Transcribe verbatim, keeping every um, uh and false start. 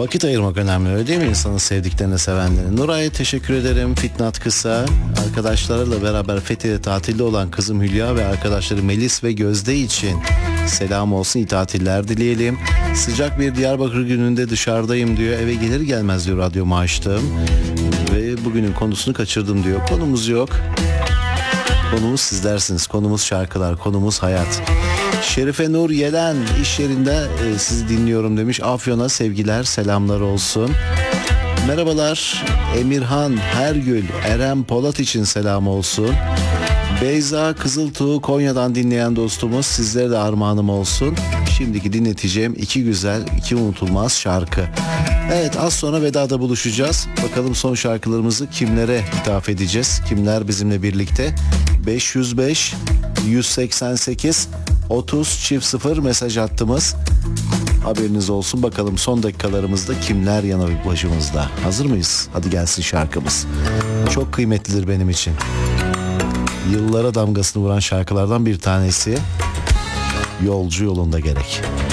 Vakit ayırmak önemli, öyle değil mi insanın sevdiklerine, sevenlerine? Nuray'a teşekkür ederim. Fitnat Kısa arkadaşlarıyla beraber Fethiye'de tatilde olan kızım Hülya ve arkadaşları Melis ve Gözde için selam olsun, iyi tatiller dileyelim. Sıcak bir Diyarbakır gününde dışarıdayım diyor. Eve gelir gelmez diyor radyomu açtım ve bugünün konusunu kaçırdım diyor. Konumuz yok. Konumuz sizlersiniz. Konumuz şarkılar. Konumuz hayat. Şerife Nur Yelen iş yerinde e, sizi dinliyorum demiş. Afyon'a sevgiler, selamlar olsun. Merhabalar. Emirhan Hergül, Eren Polat için selam olsun. Beyza Kızıltuğ Konya'dan dinleyen dostumuz, sizlere de armağanım olsun. Şimdiki dinleteceğim iki güzel, iki unutulmaz şarkı. Evet, az sonra vedada buluşacağız. Bakalım son şarkılarımızı kimlere ithaf edeceğiz? Kimler bizimle birlikte? beş yüz beş yüz seksen sekiz otuz çift sıfır mesaj attığımız, haberiniz olsun. Bakalım son dakikalarımızda kimler yanı başımızda. Hazır mıyız? Hadi gelsin şarkımız. Çok kıymetlidir benim için. Yıllara damgasını vuran şarkılardan bir tanesi. Yolcu yolunda gerek.